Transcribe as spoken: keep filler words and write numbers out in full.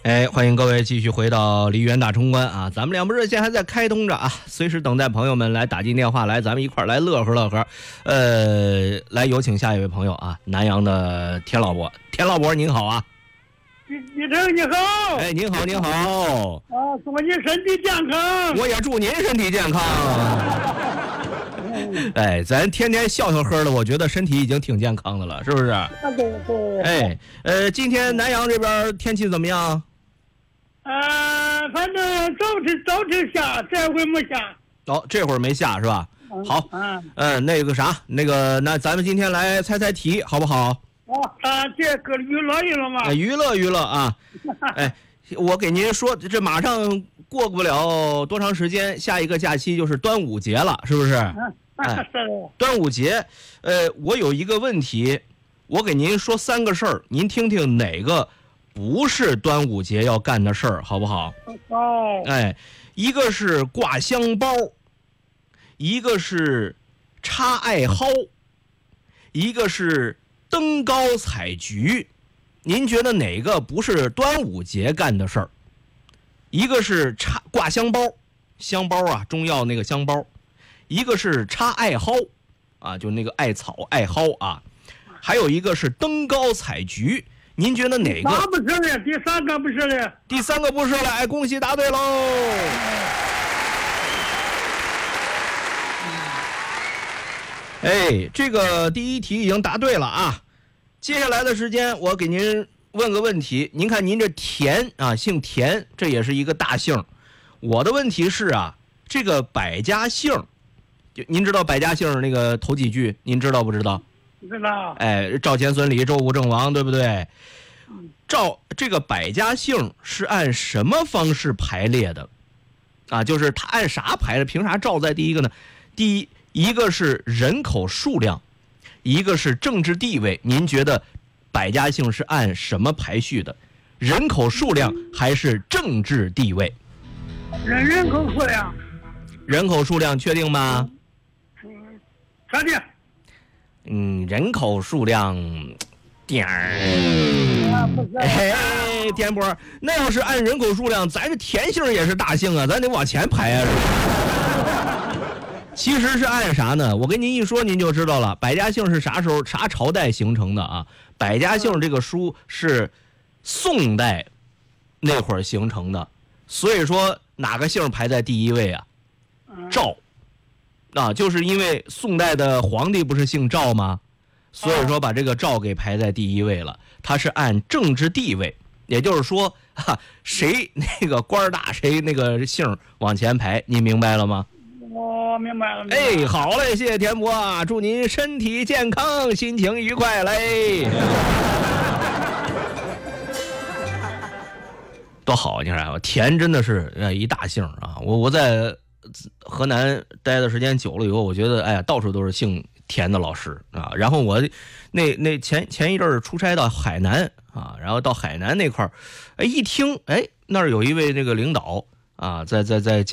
哎，欢迎各位继续回到梨园大冲关啊！咱们两部热线还在开通着啊，随时等待朋友们来打进电话来，咱们一块儿来乐呵乐呵。呃，来有请下一位朋友啊，南阳的田老伯，田老伯您好啊！ 你你这你好， 哎，您好您好啊，祝你身体健康， 我也祝您身体健康。哎，咱天天笑笑呵的，我觉得身体已经挺健康的了，是不是？ 对对。 哎，呃，今天南阳这边天气怎么样？ 呃，反正早晨早晨下，这回没下。 哦，这会儿没下是吧？好，嗯，呃，那个啥，那个，那咱们今天来猜猜题，好不好？ 哦，啊，这个娱乐娱乐嘛。 哎，娱乐娱乐啊！哎，我给您说，这马上过不了多长时间，下一个假期就是端午节了，是不是？ 嗯， 哎， 是的。 端午节，呃，我有一个问题，我给您说三个事儿，您听听哪个不是端午节要干的事儿，好不好？ 哦。 哎，一个是挂香包，一个是插艾蒿，一个是登高采菊。您觉得哪个不是端午节干的事儿？一个是插挂香包，香包啊，中药那个香包；一个是插艾蒿，啊，就那个艾草艾蒿啊；还有一个是登高采菊。您觉得哪个？ 哪不是的？第三个不是的。 第三个不是了，哎，恭喜答对喽！哎，这个第一题已经答对了啊。接下来的时间，我给您问个问题。您看，您这田啊，姓田，这也是一个大姓。我的问题是啊，这个百家姓，就您知道百家姓那个头几句，您知道不知道？ 知道。 哎，赵钱孙李周武郑王，对不对？照这个百家姓是按什么方式排列的？啊，就是他按啥排的？凭啥赵在第一个呢？第一，一个是人口数量，一个是政治地位。您觉得百家姓是按什么排序的？人口数量还是政治地位？ 人人口数量。 人口数量确定吗？ 嗯，确定。 嗯，人口数量点儿。哎，田波，那要是按人口数量，咱这田姓也是大姓啊，咱得往前排啊。其实是按啥呢？我跟您一说，您就知道了。百家姓是啥时候、啥朝代形成的啊？百家姓这个书是宋代那会儿形成的，所以说哪个姓排在第一位啊？赵。啊，就是因为宋代的皇帝不是姓赵吗？所以说把这个赵给排在第一位了。他是按政治地位，也就是说，哈，谁那个官大，谁那个姓往前排，你明白了吗？ 我明白了。 哎，好嘞，谢谢田伯啊，祝您身体健康，心情愉快嘞。多好，你看，田真的是一大姓啊！我我在河南待的时间久了以后，我觉得哎呀，到处都是姓田的老师啊。然后我那那前前一阵儿出差到海南啊，然后到海南那块儿，哎，一听哎那儿有一位那个领导啊，在在在。